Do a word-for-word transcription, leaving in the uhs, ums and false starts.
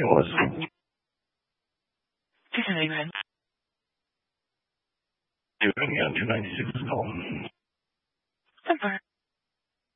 was. Jason Adrian. Doing on two ninety-six call. Simple.